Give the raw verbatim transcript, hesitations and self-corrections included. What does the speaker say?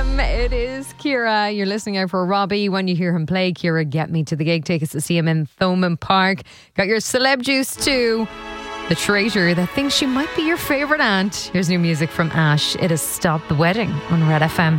M. It is Ciara. You're listening out for Robbie. When you hear him play, Ciara, get me to the gig. Tickets to see him in Thomond Park. Got your celeb juice too. The traitor that thinks she might be your favourite aunt. Here's new music from Ash. It is Stop the Wedding on Red F M.